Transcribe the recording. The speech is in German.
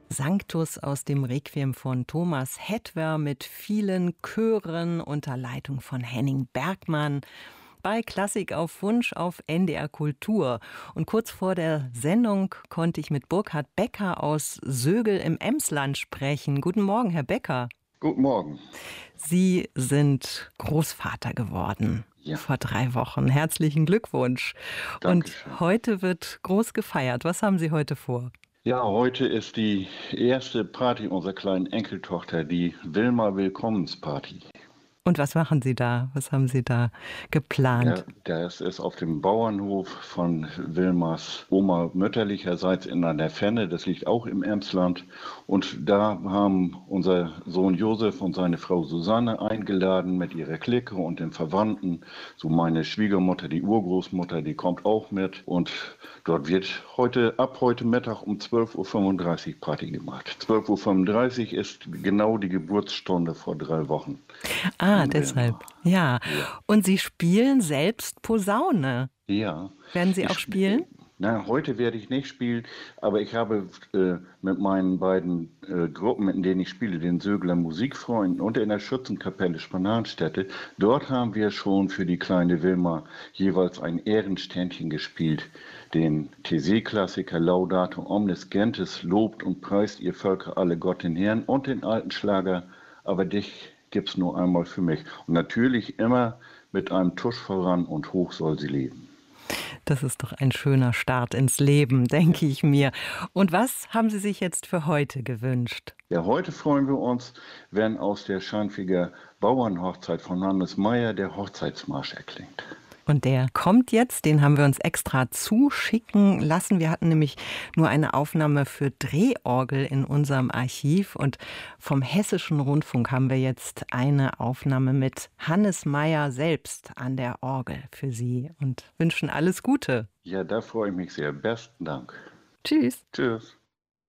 Sanctus aus dem Requiem von Thomas Hetwer mit vielen Chören unter Leitung von Henning Bergmann bei Klassik auf Wunsch auf NDR Kultur. Und kurz vor der Sendung konnte ich mit Burkhard Becker aus Sögel im Emsland sprechen. Guten Morgen, Herr Becker. Guten Morgen. Sie sind Großvater geworden. Ja. Vor 3 Wochen. Herzlichen Glückwunsch. Dankeschön. Und heute wird groß gefeiert. Was haben Sie heute vor? Ja, heute ist die erste Party unserer kleinen Enkeltochter, die Wilma Willkommensparty. Und was machen Sie da? Was haben Sie da geplant? Ja, das ist auf dem Bauernhof von Wilmas Oma mütterlicherseits in einer Fenne, das liegt auch im Emsland. Und da haben unser Sohn Josef und seine Frau Susanne eingeladen mit ihrer Clique und den Verwandten. So meine Schwiegermutter, die Urgroßmutter, die kommt auch mit. Und dort wird ab heute Mittag um 12:35 Uhr Party gemacht. 12:35 Uhr ist genau die Geburtsstunde vor 3 Wochen. Ah, deshalb. Ja. Und Sie spielen selbst Posaune. Ja. Werden Sie auch spielen? Na, heute werde ich nicht spielen, aber ich habe mit meinen beiden Gruppen, in denen ich spiele, den Sögler Musikfreunden und in der Schützenkapelle Spananstätte, dort haben wir schon für die kleine Wilma jeweils ein Ehrenständchen gespielt. Den TC-Klassiker Laudato Omnis Gentes lobt und preist ihr Völker alle Gott den Herrn und den alten Schlager, aber dich gibt's nur einmal für mich. Und natürlich immer mit einem Tusch voran und hoch soll sie leben. Das ist doch ein schöner Start ins Leben, denke ich mir. Und was haben Sie sich jetzt für heute gewünscht? Ja, heute freuen wir uns, wenn aus der Schanfiger Bauernhochzeit von Hannes Meyer der Hochzeitsmarsch erklingt. Und der kommt jetzt, den haben wir uns extra zuschicken lassen. Wir hatten nämlich nur eine Aufnahme für Drehorgel in unserem Archiv. Und vom Hessischen Rundfunk haben wir jetzt eine Aufnahme mit Hannes Meyer selbst an der Orgel für Sie und wünschen alles Gute. Ja, da freue ich mich sehr. Besten Dank. Tschüss. Tschüss.